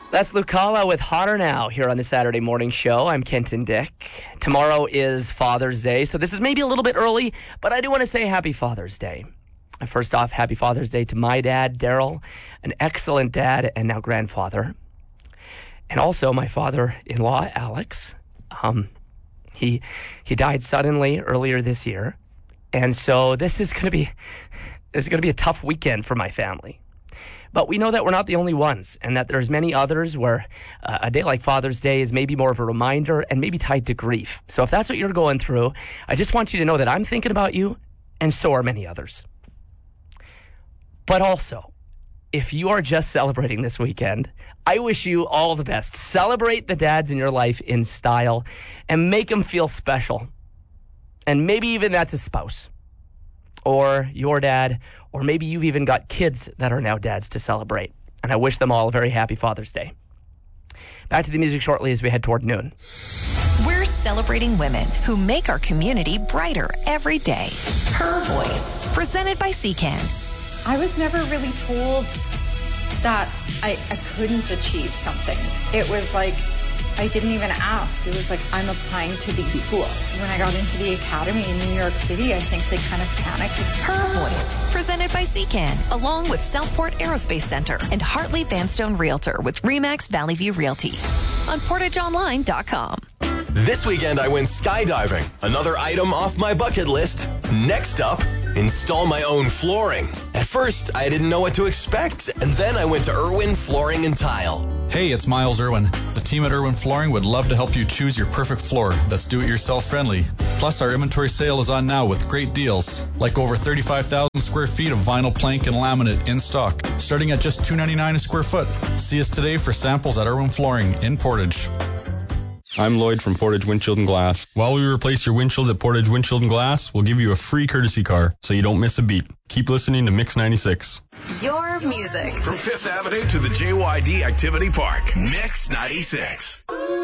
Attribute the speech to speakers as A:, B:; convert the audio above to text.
A: That's Lucala with Hotter Now here on the Saturday Morning Show. I'm Kenton Dick. Tomorrow is Father's Day, so this is maybe a little bit early, but I do want to say Happy Father's Day. First off, Happy Father's Day to my dad, Daryl, an excellent dad and now grandfather. And also my father-in-law, Alex. He died suddenly earlier this year, and so this is going to be a tough weekend for my family. But we know that we're not the only ones, and that there's many others where a day like Father's Day is maybe more of a reminder and maybe tied to grief. So if that's what you're going through, I just want you to know that I'm thinking about you, and so are many others. But also, if you are just celebrating this weekend, I wish you all the best. Celebrate the dads in your life in style and make them feel special. And maybe even that's a spouse or your dad, or maybe you've even got kids that are now dads to celebrate. And I wish them all a very happy Father's Day. Back to the music shortly as we head toward noon.
B: We're celebrating women who make our community brighter every day. Her Voice, presented by Secan.
C: I was never really told that I couldn't achieve something. It was like, I didn't even ask. It was like, I'm applying to these schools. When I got into the academy in New York City, I think they kind of panicked.
B: Her Voice, presented by Secan, along with Southport Aerospace Center and Hartley Vanstone Realtor with RE/MAX Valley View Realty on portageonline.com.
D: This weekend I went skydiving, another item off my bucket list. Next up, install my own flooring. At first, I didn't know what to expect, and then I went to Irwin Flooring and Tile.
E: Hey, it's Miles Irwin. The team at Irwin Flooring would love to help you choose your perfect floor that's do-it-yourself friendly. Plus, our inventory sale is on now with great deals, like over 35,000 square feet of vinyl plank and laminate in stock, starting at just $2.99 a square foot. See us today for samples at Irwin Flooring in Portage.
F: I'm Lloyd from Portage Windshield and Glass. While we replace your windshield at Portage Windshield and Glass, we'll give you a free courtesy car so you don't miss a beat. Keep listening to Mix 96.
B: Your music.
G: From Fifth Avenue to the JYD Activity Park. Mix 96.